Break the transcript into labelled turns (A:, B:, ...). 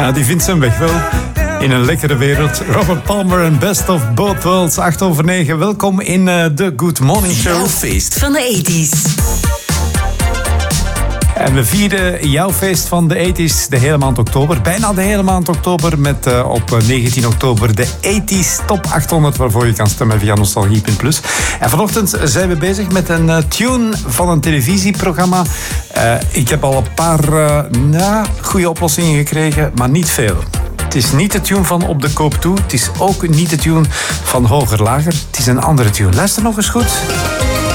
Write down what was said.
A: Ja, die vindt zijn weg wel. In een lekkere wereld. Robert Palmer en Best of Both Worlds. 8:09. Welkom in de Good Morning Show.
B: Jouw feest van de 80s.
A: En we vieren jouw feest van de 80s de hele maand oktober. Bijna de hele maand oktober met op 19 oktober de 80s Top 800... waarvoor je kan stemmen via Nostalgie.plus. En vanochtend zijn we bezig met een tune van een televisieprogramma. Ik heb al een paar goede oplossingen gekregen, maar niet veel. Het is niet de tune van Op de Koop Toe. Het is ook niet de tune van Hoger Lager. Het is een andere tune. Luister nog eens goed.